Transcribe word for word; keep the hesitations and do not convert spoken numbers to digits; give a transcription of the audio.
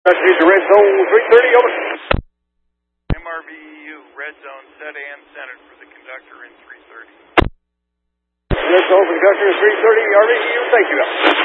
Conductor to red zone three thirty, over. M R V U, red zone set and centered for the conductor in three thirty. Red zone for conductor in three thirty, R V U, thank you.